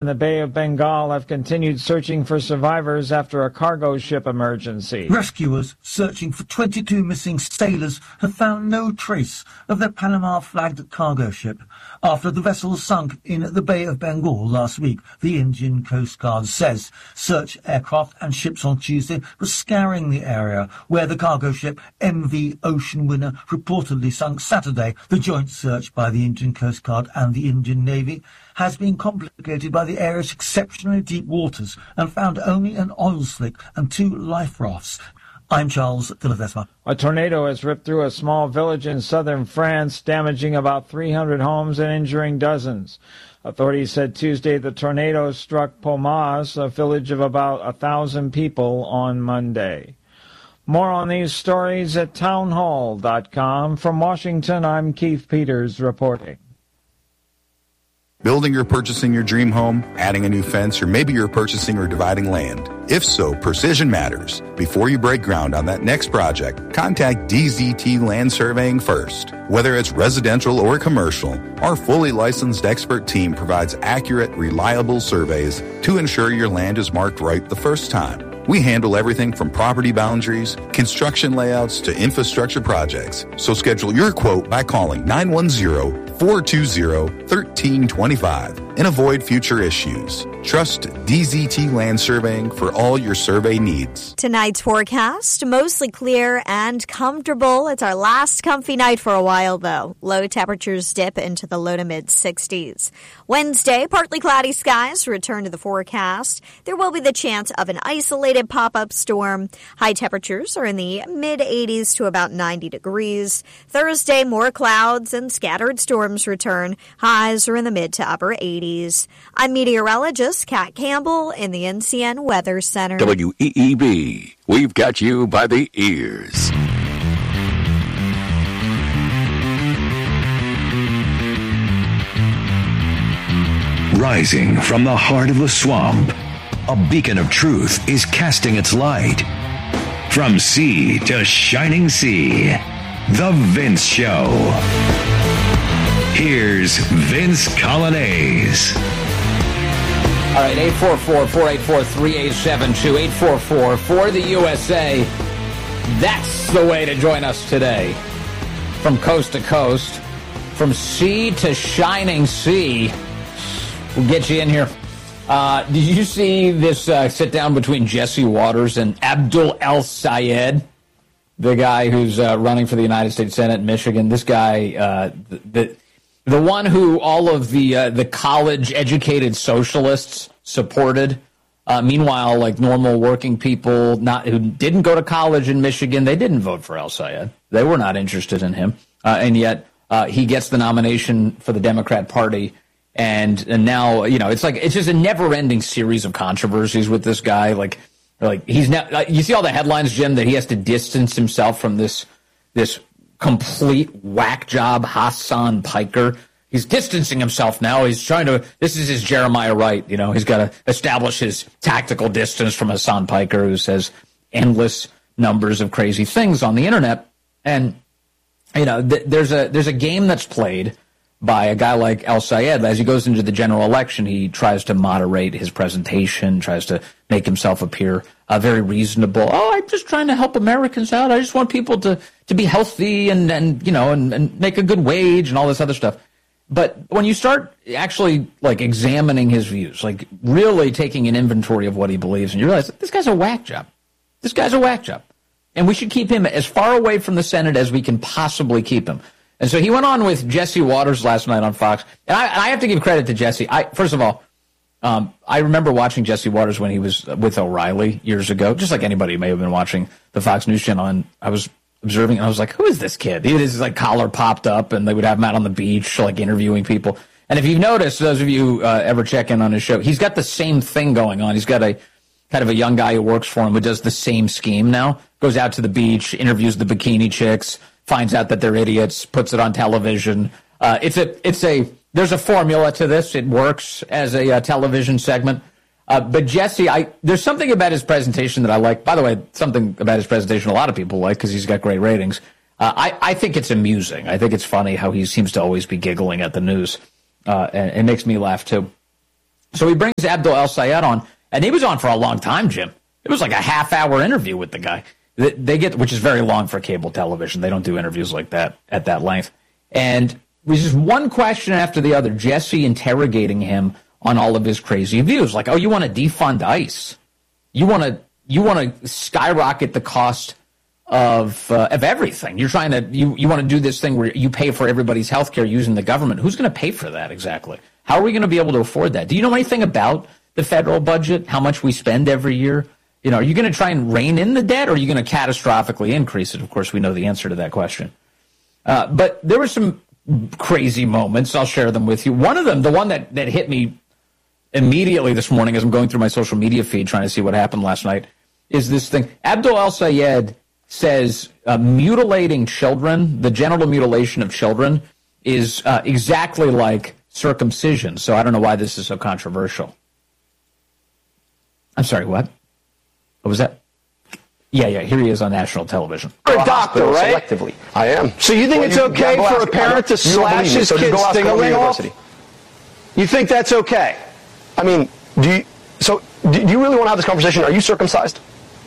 in the Bay of Bengal have continued searching for survivors after a cargo ship emergency. Rescuers searching for 22 missing sailors have found no trace of their Panama-flagged cargo ship. After the vessel sunk in the Bay of Bengal last week, the Indian Coast Guard says search aircraft and ships on Tuesday were scouring the area where the cargo ship MV Ocean Winner reportedly sunk Saturday. The joint search by the Indian Coast Guard and the Indian Navy has been complicated by the area's exceptionally deep waters and found only an oil slick and 2 life rafts. I'm Charles de Ledesma. A tornado has ripped through a small village in southern France, damaging about 300 homes and injuring dozens. Authorities said Tuesday the tornado struck Pomas, a village of about 1,000 people, on Monday. More on these stories at townhall.com. From Washington, I'm Keith Peters reporting. Building or purchasing your dream home, adding a new fence, or maybe you're purchasing or dividing land. If so, precision matters. Before you break ground on that next project, contact DZT Land Surveying first. Whether it's residential or commercial, our fully licensed expert team provides accurate, reliable surveys to ensure your land is marked right the first time. We handle everything from property boundaries, construction layouts, to infrastructure projects. So schedule your quote by calling 910-420-1325 and avoid future issues. Trust DZT Land Surveying for all your survey needs. Tonight's forecast, mostly clear and comfortable. It's our last comfy night for a while, though. Low temperatures dip into the low to mid-60s. Wednesday, partly cloudy skies return to the forecast. There will be the chance of an isolated pop-up storm. High temperatures are in the mid-80s to about 90 degrees. Thursday, more clouds and scattered storms return. Highs are in the mid to upper 80s. I'm meteorologist Kat Campbell in the NCN Weather Center. WEEB, we've got you by the ears. Rising from the heart of the swamp, a beacon of truth is casting its light. From sea to shining sea, The Vince Show. Here's Vince Colonnese. All right, 844-484-3872, 844 for the USA. That's the way to join us today. From coast to coast, from sea to shining sea. We'll get you in here. Did you see this sit-down between Jesse Waters and Abdul El-Sayed, the guy who's running for the United States Senate in Michigan? This guy, the one who all of the college-educated socialists supported. Meanwhile, like normal working people who didn't go to college in Michigan, they didn't vote for El-Sayed. They were not interested in him. And yet he gets the nomination for the Democrat Party. And now, it's just a never-ending series of controversies with this guy. Like he's now, you see all the headlines, Jim, that he has to distance himself from this complete whack job Hassan Piker. He's distancing himself now. He's this is his Jeremiah Wright. He's got to establish his tactical distance from Hassan Piker, who says endless numbers of crazy things on the internet. And, there's a game that's played by a guy like El-Sayed. As he goes into the general election, he tries to moderate his presentation, tries to make himself appear very reasonable. Oh, I'm just trying to help Americans out. I just want people to be healthy and make a good wage and all this other stuff. But when you start actually examining his views, really taking an inventory of what he believes, and you realize this guy's a whack job. This guy's a whack job. And we should keep him as far away from the Senate as we can possibly keep him. And so he went on with Jesse Waters last night on Fox. And I have to give credit to Jesse. First of all, I remember watching Jesse Waters when he was with O'Reilly years ago, just like anybody may have been watching the Fox News Channel. And I was observing, and I was like, who is this kid? He had his collar popped up, and they would have him out on the beach, interviewing people. And if you've noticed, those of you ever check in on his show, he's got the same thing going on. He's got a kind of a young guy who works for him who does the same scheme now. Goes out to the beach, interviews the bikini chicks, finds out that they're idiots, puts it on television. There's a formula to this. It works as a television segment. But Jesse, there's something about his presentation that I like. By the way, something about his presentation a lot of people like because he's got great ratings. I think it's amusing. I think it's funny how he seems to always be giggling at the news. And it makes me laugh too. So he brings Abdul El-Sayed on, and he was on for a long time, Jim. It was like a half-hour interview with the guy. They get, which is very long for cable television. They don't do interviews like that at that length. And it was just one question after the other, Jesse interrogating him on all of his crazy views. Like, oh, you want to defund ICE? You want to skyrocket the cost of everything. You're trying to you want to do this thing where you pay for everybody's health care using the government. Who's going to pay for that exactly? How are we going to be able to afford that? Do you know anything about the federal budget? How much we spend every year? You know, are you going to try and rein in the debt, or are you going to catastrophically increase it? Of course, we know the answer to that question. But there were some crazy moments. I'll share them with you. One of them, the one that hit me immediately this morning as I'm going through my social media feed trying to see what happened last night, is this thing. Abdul El-Sayed says mutilating children, the genital mutilation of children, is exactly like circumcision. So I don't know why this is so controversial. I'm sorry, what? What was that? Yeah, here he is on national television. You're a doctor, right? Selectively. I am. So you think it's okay for a parent to slash his kid's ding-a-ling off? You think that's okay? I mean, do you really want to have this conversation? Are you circumcised?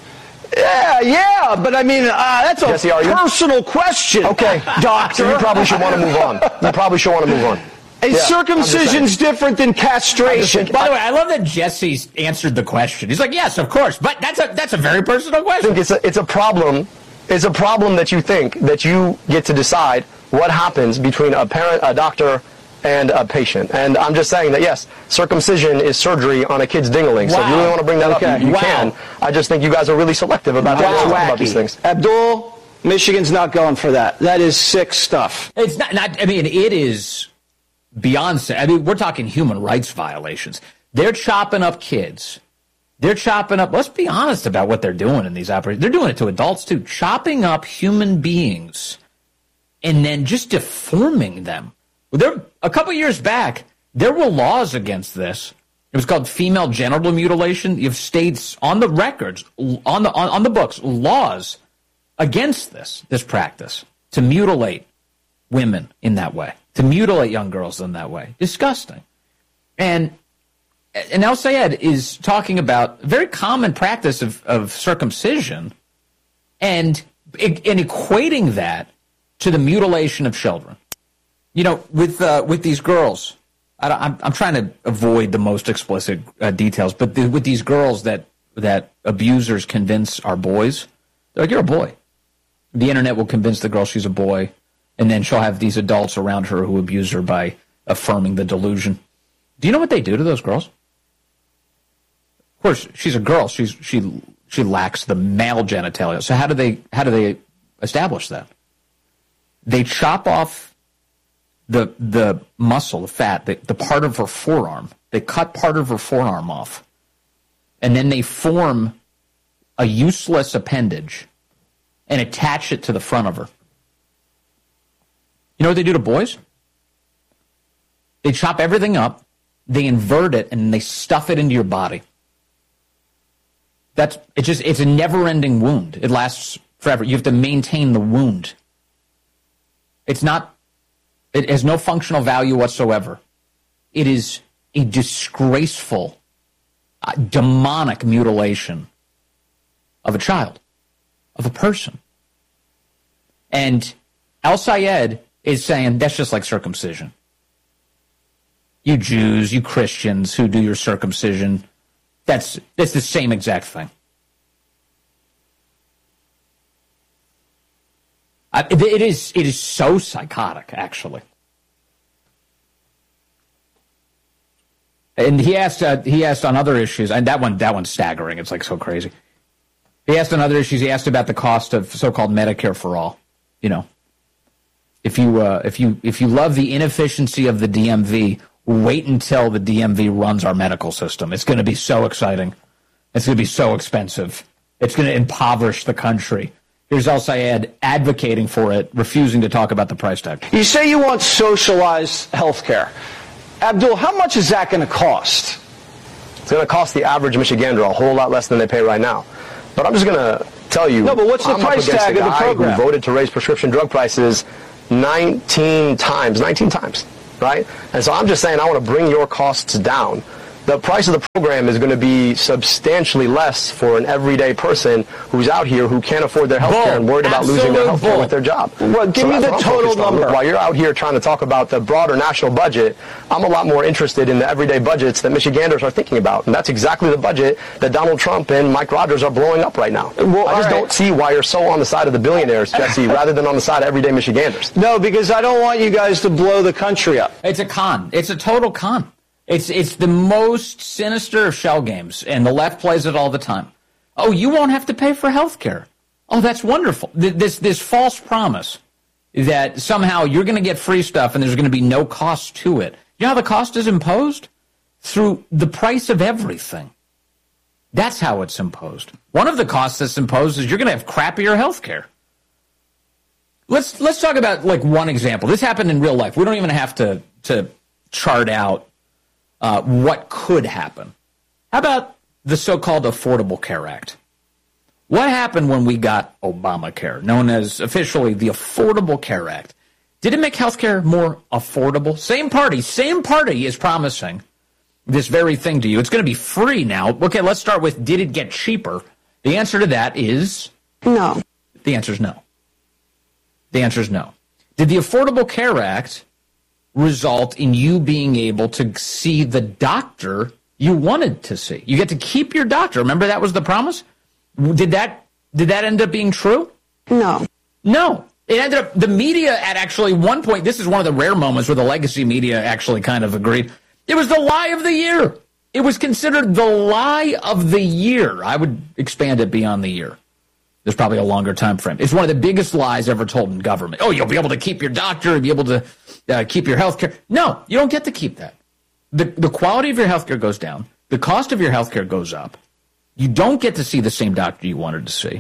Yeah, but I mean, that's a Jesse, personal question. Okay, doctor. So you probably should want to move on. Circumcision's different than castration. By the way, I love that Jesse answered the question. He's like, yes, of course, but that's a very personal question. I think it's a problem. It's a problem that you think that you get to decide what happens between a parent, a doctor, and a patient. And I'm just saying that, yes, circumcision is surgery on a kid's ding-a-ling. So if you really want to bring that up, you can. I just think you guys are really selective about how you talk about these things. Abdul, Michigan's not going for that. That is sick stuff. It's not I mean, it is beyond. I mean, we're talking human rights violations. They're chopping up kids. They're chopping up. Let's be honest about what they're doing in these operations. They're doing it to adults too, chopping up human beings and then just deforming them. A couple years back, there were laws against this. It was called female genital mutilation. You have states on the records, on the books, laws against this practice to mutilate women in that way, to mutilate young girls in that way. Disgusting. And El-Sayed is talking about a very common practice of circumcision and equating that to the mutilation of children. You know, with these girls, I'm trying to avoid the most explicit details, but with these girls that abusers convince are boys, they're like, you're a boy. The internet will convince the girl she's a boy, and then she'll have these adults around her who abuse her by affirming the delusion. Do you know what they do to those girls? Of course, she's a girl. She lacks the male genitalia. So how do they establish that? They chop off the muscle, the fat, the part of her forearm. They cut part of her forearm off. And then they form a useless appendage and attach it to the front of her. You know what they do to boys? They chop everything up, they invert it, and they stuff it into your body. It's a never-ending wound. It lasts forever. You have to maintain the wound. It has no functional value whatsoever. It is a disgraceful, demonic mutilation of a child, of a person. And El-Sayed is saying that's just like circumcision. You Jews, you Christians who do your circumcision, that's the same exact thing. It is so psychotic, actually. And he asked on other issues, and that one's staggering. It's like so crazy. He asked on other issues. He asked about the cost of so-called Medicare for all. You know, if you love the inefficiency of the DMV, wait until the DMV runs our medical system. It's going to be so exciting. It's going to be so expensive. It's going to impoverish the country. Here's El-Sayed advocating for it, refusing to talk about the price tag. You say you want socialized health care. Abdul, how much is that going to cost? It's going to cost the average Michigander a whole lot less than they pay right now. But I'm just going to tell you. No, but what's the price tag of the program? Who voted to raise prescription drug prices 19 times, right? And so I'm just saying I want to bring your costs down the price of the program is going to be substantially less for an everyday person who's out here who can't afford their health care and worried about losing their health care with their job. Well, give me the total number. While you're out here trying to talk about the broader national budget, I'm a lot more interested in the everyday budgets that Michiganders are thinking about. And that's exactly the budget that Donald Trump and Mike Rogers are blowing up right now. Well, I just don't see why you're so on the side of the billionaires, Jesse, rather than on the side of everyday Michiganders. No, because I don't want you guys to blow the country up. It's a con. It's a total con. It's the most sinister of shell games, and the left plays it all the time. Oh, you won't have to pay for health care. Oh, that's wonderful. This false promise that somehow you're going to get free stuff and there's going to be no cost to it. You know how the cost is imposed? Through the price of everything. That's how it's imposed. One of the costs that's imposed is you're going to have crappier health care. Let's talk about like one example. This happened in real life. We don't even have to chart out what could happen. How about the so-called Affordable Care Act? What happened when we got Obamacare, known as officially the Affordable Care Act? Did it make healthcare more affordable? Same party is promising this very thing to you. It's going to be free now. Okay, let's start with, did it get cheaper? The answer to that is no. The answer is no. The answer is no. Did the Affordable Care Act result in you being able to see the doctor you wanted to see? You get to keep your doctor. Remember that was the promise? Did that end up being true? No. No. It ended up, the media at actually one point, this is one of the rare moments where the legacy media actually kind of agreed. It was the lie of the year. It was considered the lie of the year. I would expand it beyond the year. There's probably a longer time frame. It's one of the biggest lies ever told in government. Oh, you'll be able to keep your doctor, you'll be able to keep your health care. No, you don't get to keep that. The quality of your health care goes down. The cost of your health care goes up. You don't get to see the same doctor you wanted to see.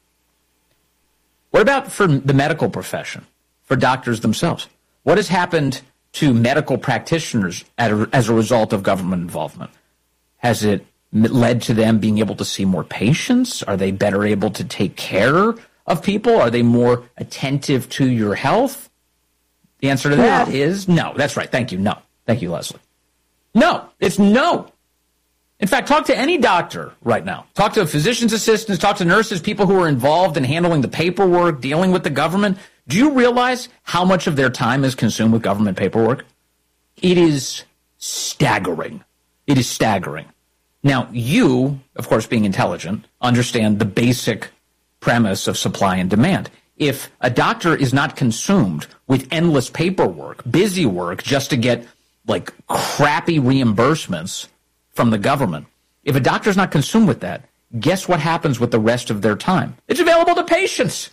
What about for the medical profession, for doctors themselves? What has happened to medical practitioners as a result of government involvement? Has it led to them being able to see more patients? Are they better able to take care of people? Are they more attentive to your health? The answer to that is no. That's right. Thank you. No. Thank you, Leslie. No. It's no. In fact, talk to any doctor right now. Talk to physician's assistants, talk to nurses, people who are involved in handling the paperwork, dealing with the government. Do you realize how much of their time is consumed with government paperwork? It is staggering. It is staggering. Now, you, of course, being intelligent, understand the basic premise of supply and demand. If a doctor is not consumed with endless paperwork, busy work, just to get, like, crappy reimbursements from the government, if a doctor's not consumed with that, guess what happens with the rest of their time? It's available to patients.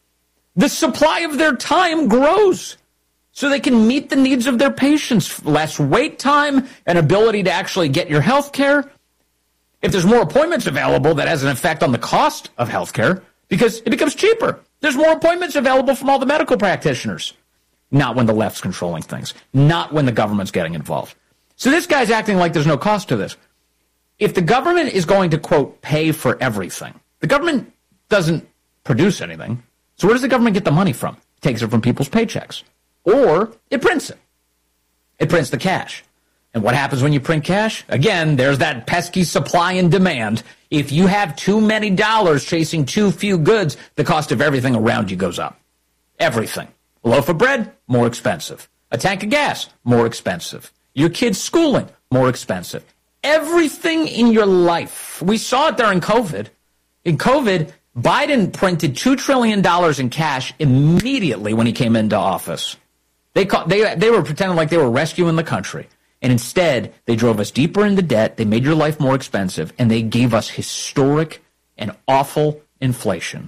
The supply of their time grows so they can meet the needs of their patients. Less wait time, an ability to actually get your health care. If there's more appointments available, that has an effect on the cost of health care because it becomes cheaper. There's more appointments available from all the medical practitioners. Not when the left's controlling things. Not when the government's getting involved. So this guy's acting like there's no cost to this. If the government is going to, quote, pay for everything, the government doesn't produce anything. So where does the government get the money from? It takes it from people's paychecks. Or it prints it. It prints the cash. And what happens when you print cash? Again, there's that pesky supply and demand. If you have too many dollars chasing too few goods, the cost of everything around you goes up. Everything. A loaf of bread, more expensive. A tank of gas, more expensive. Your kid's schooling, more expensive. Everything in your life. We saw it during COVID. In COVID, Biden printed $2 trillion in cash immediately when he came into office. They were pretending like they were rescuing the country. And instead, they drove us deeper into debt, they made your life more expensive, and they gave us historic and awful inflation.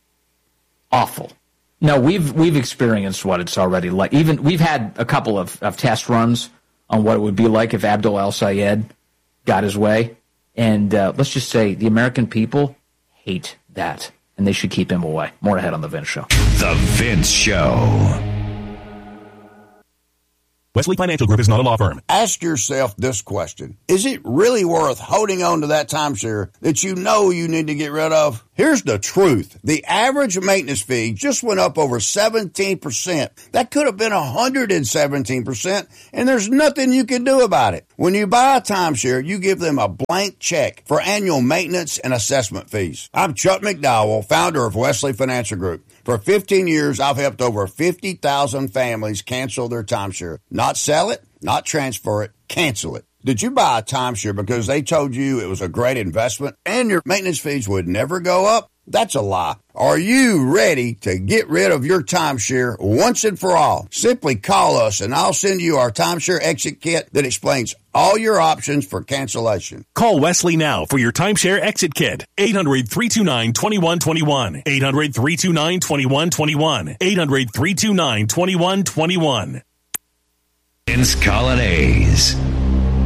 Awful. No, we've experienced what it's already like. Even we've had a couple of test runs on what it would be like if Abdul El-Sayed got his way. And let's just say the American people hate that, and they should keep him away. More ahead on The Vince Show. The Vince Show. Wesley Financial Group is not a law firm. Ask yourself this question. Is it really worth holding on to that timeshare that you know you need to get rid of? Here's the truth. The average maintenance fee just went up over 17%. That could have been 117%, and there's nothing you can do about it. When you buy a timeshare, you give them a blank check for annual maintenance and assessment fees. I'm Chuck McDowell, founder of Wesley Financial Group. For 15 years, I've helped over 50,000 families cancel their timeshare. Not sell it, not transfer it, cancel it. Did you buy a timeshare because they told you it was a great investment and your maintenance fees would never go up? That's a lie. Are you ready to get rid of your timeshare once and for all? Simply call us and I'll send you our timeshare exit kit that explains all your options for cancellation. Call Wesley now for your timeshare exit kit. 800-329-2121. 800-329-2121. 800-329-2121. Vince Colonnese.